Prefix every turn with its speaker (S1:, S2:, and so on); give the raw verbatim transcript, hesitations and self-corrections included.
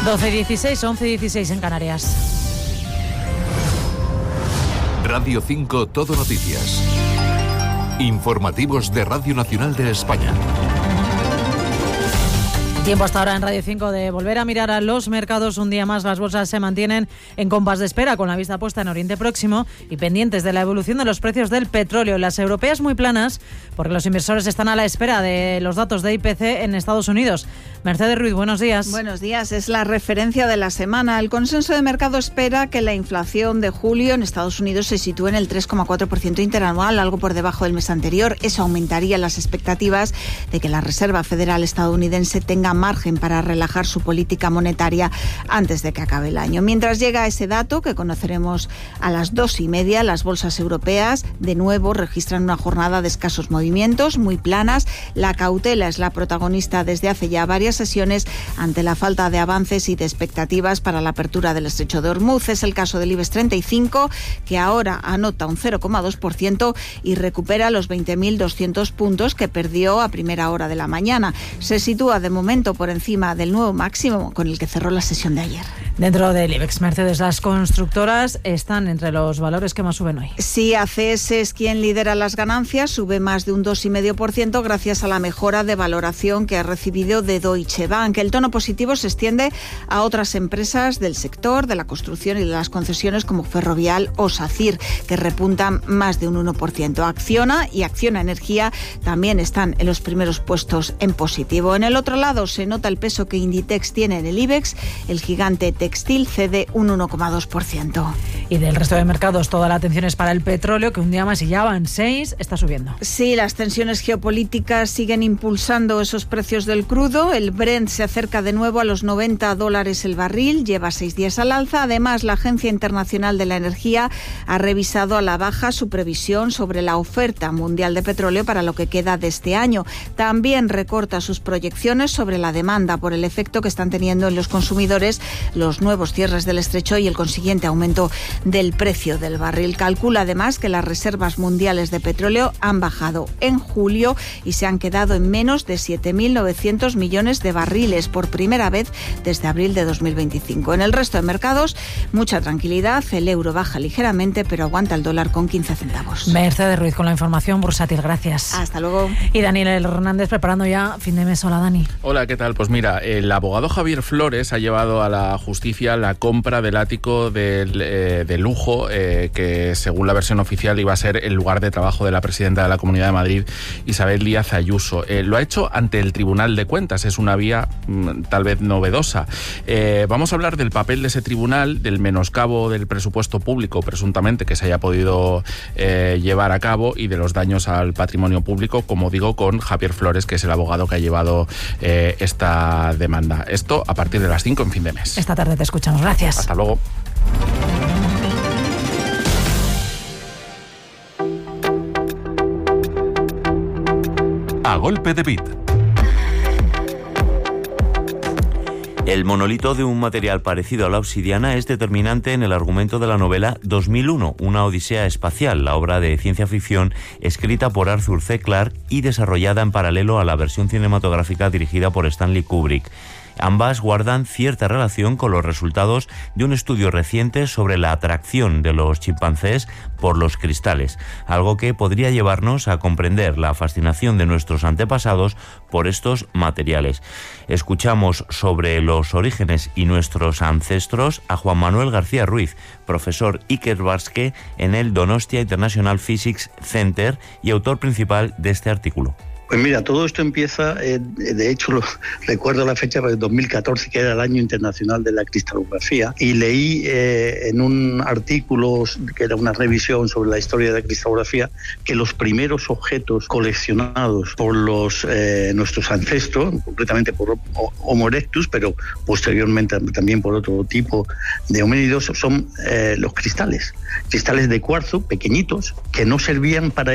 S1: doce y dieciséis, once y dieciséis en Canarias.
S2: Radio cinco Todo Noticias. Informativos de Radio Nacional de España.
S1: Tiempo hasta ahora en Radio cinco de volver a mirar a los mercados. Un día más las bolsas se mantienen en compás de espera, con la vista puesta en Oriente Próximo y pendientes de la evolución de los precios del petróleo. Las europeas muy planas, porque los inversores están a la espera de los datos de I P C en Estados Unidos. Mercedes Ruiz, buenos días.
S3: Buenos días, es la referencia de la semana. El consenso de mercado espera que la inflación de julio en Estados Unidos se sitúe en el tres coma cuatro por ciento interanual, algo por debajo del mes anterior. Eso aumentaría las expectativas de que la Reserva Federal estadounidense tenga margen para relajar su política monetaria antes de que acabe el año. Mientras llega ese dato, que conoceremos a las dos y media, las bolsas europeas de nuevo registran una jornada de escasos movimientos, muy planas. La cautela es la protagonista desde hace ya varias sesiones ante la falta de avances y de expectativas para la apertura del estrecho de Hormuz. Es el caso del IBEX treinta y cinco, que ahora anota un cero coma dos por ciento y recupera los veinte mil doscientos puntos que perdió a primera hora de la mañana. Se sitúa de momento por encima del nuevo máximo con el que cerró la sesión de ayer.
S1: Dentro del IBEX, Mercedes, las constructoras están entre los valores que más suben hoy.
S3: Sí, A C S es quien lidera las ganancias, sube más de un dos coma cinco por ciento gracias a la mejora de valoración que ha recibido de Deutsche Bank. El tono positivo se extiende a otras empresas del sector de la construcción y de las concesiones como Ferrovial o SACIR, que repuntan más de un uno por ciento. Acciona y Acciona Energía también están en los primeros puestos en positivo. En el otro lado se nota el peso que Inditex tiene en el IBEX. El gigante textil cede un uno coma dos por ciento.
S1: Y del resto de mercados, toda la atención es para el petróleo, que un día más y ya van seis, está subiendo.
S3: Sí, las tensiones geopolíticas siguen impulsando esos precios del crudo. El Brent se acerca de nuevo a los noventa dólares el barril, lleva seis días al alza. Además, la Agencia Internacional de la Energía ha revisado a la baja su previsión sobre la oferta mundial de petróleo para lo que queda de este año. También recorta sus proyecciones sobre la demanda por el efecto que están teniendo en los consumidores los nuevos cierres del estrecho y el consiguiente aumento del precio del barril. Calcula además que las reservas mundiales de petróleo han bajado en julio y se han quedado en menos de siete mil novecientos millones de barriles por primera vez desde abril de dos mil veinticinco. En el resto de mercados, mucha tranquilidad. El euro baja ligeramente, pero aguanta el dólar con quince centavos.
S1: Mercedes Ruiz con la información bursátil. Gracias.
S3: Hasta luego.
S1: Y Daniel Hernández preparando ya fin de mes. Hola, Dani.
S4: Hola, ¿qué tal? Pues mira, el abogado Javier Flores ha llevado a la justicia la compra del ático de, eh, de lujo eh, que, según la versión oficial, iba a ser el lugar de trabajo de la presidenta de la Comunidad de Madrid, Isabel Díaz Ayuso. Eh, lo ha hecho ante el Tribunal de Cuentas. Es una vía mmm, tal vez novedosa. Eh, vamos a hablar del papel de ese tribunal, del menoscabo del presupuesto público, presuntamente, que se haya podido eh, llevar a cabo, y de los daños al patrimonio público, como digo, con Javier Flores, que es el abogado que ha llevado eh, esta demanda. Esto a partir de las cinco en Fin de Mes.
S1: Esta tarde te escuchamos. Gracias.
S4: Hasta luego.
S2: A golpe de beat.
S5: El monolito de un material parecido a la obsidiana es determinante en el argumento de la novela dos mil uno, una odisea espacial, la obra de ciencia ficción escrita por Arthur C. Clarke y desarrollada en paralelo a la versión cinematográfica dirigida por Stanley Kubrick. Ambas guardan cierta relación con los resultados de un estudio reciente sobre la atracción de los chimpancés por los cristales, algo que podría llevarnos a comprender la fascinación de nuestros antepasados por estos materiales. Escuchamos sobre los orígenes y nuestros ancestros a Juan Manuel García Ruiz, profesor Iker Barske en el Donostia International Physics Center y autor principal de este artículo.
S6: Pues mira, todo esto empieza, eh, de hecho lo, recuerdo la fecha de dos mil catorce, que era el Año Internacional de la Cristalografía, y leí eh, en un artículo que era una revisión sobre la historia de la cristalografía que los primeros objetos coleccionados por los eh, nuestros ancestros, concretamente por Homo erectus, pero posteriormente también por otro tipo de homínidos, son eh, los cristales, cristales de cuarzo pequeñitos que no servían para